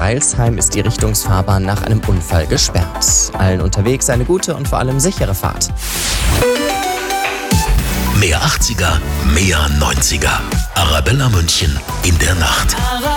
Crailsheim ist die Richtungsfahrbahn nach einem Unfall gesperrt. Allen unterwegs eine gute und vor allem sichere Fahrt. Mehr 80er, mehr 90er. Arabella München in der Nacht.